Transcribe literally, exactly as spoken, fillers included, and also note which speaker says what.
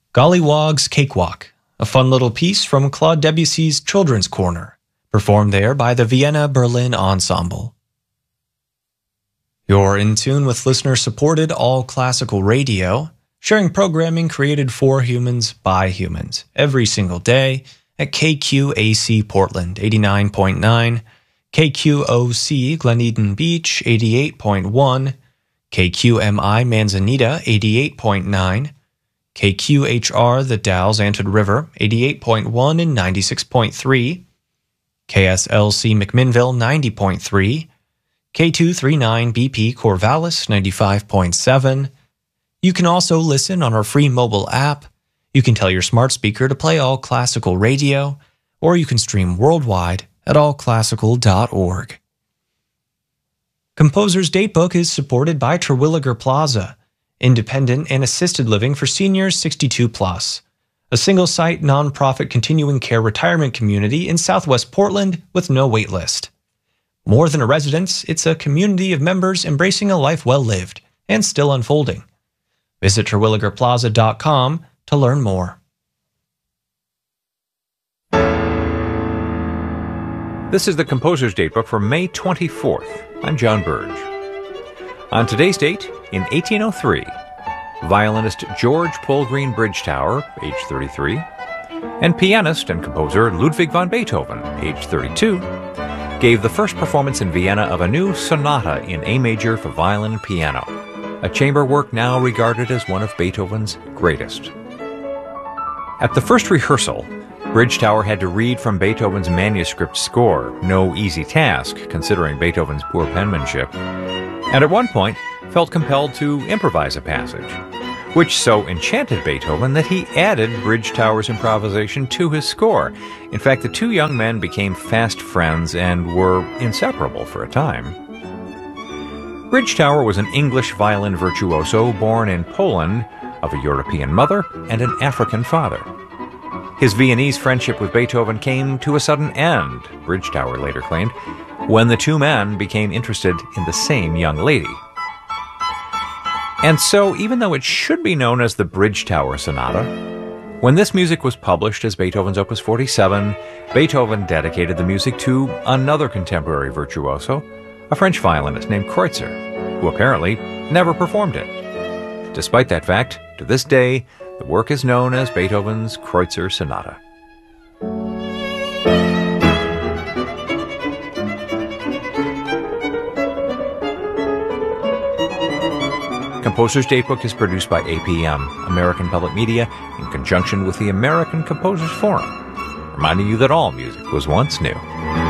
Speaker 1: Gollywog's Cakewalk, a fun little piece from Claude Debussy's Children's Corner, performed there by the Vienna Berlin Ensemble. You're in tune with listener-supported All Classical Radio, sharing programming created for humans by humans every single day at K Q A C Portland eighty-nine point nine, K Q O C Glen Eden Beach eighty-eight point one, K Q M I Manzanita eighty-eight point nine, K Q H R The Dalles Antid River eighty-eight point one and ninety-six point three, K S L C McMinnville ninety point three, K two thirty-nine B P Corvallis ninety-five point seven. You can also listen on our free mobile app. You can tell your smart speaker to play All Classical Radio, or you can stream worldwide at all classical dot org. Composer's Datebook is supported by Terwilliger Plaza, independent and assisted living for seniors sixty-two plus, a single-site, nonprofit continuing care retirement community in Southwest Portland with no wait list. More than a residence, it's a community of members embracing a life well lived and still unfolding. Visit terwilliger plaza dot com to learn more.
Speaker 2: This is the Composer's Datebook for May twenty-fourth. I'm John Burge. On today's date, in eighteen oh three, violinist George Polgreen Bridgetower, age thirty-three, and pianist and composer Ludwig van Beethoven, age thirty-two, gave the first performance in Vienna of a new sonata in A major for violin and piano, a chamber work now regarded as one of Beethoven's greatest. At the first rehearsal, Bridgetower had to read from Beethoven's manuscript score, no easy task considering Beethoven's poor penmanship, and at one point felt compelled to improvise a passage, which so enchanted Beethoven that he added Bridgetower's improvisation to his score. In fact, the two young men became fast friends and were inseparable for a time. Bridgetower was an English violin virtuoso born in Poland of a European mother and an African father. His Viennese friendship with Beethoven came to a sudden end, Bridgetower later claimed, when the two men became interested in the same young lady. And so, even though it should be known as the Bridgetower Sonata, when this music was published as Beethoven's Opus forty-seven, Beethoven dedicated the music to another contemporary virtuoso, a French violinist named Kreutzer, who apparently never performed it. Despite that fact, to this day, the work is known as Beethoven's Kreutzer Sonata. Composer's Datebook is produced by A P M, American Public Media, in conjunction with the American Composers Forum, reminding you that all music was once new.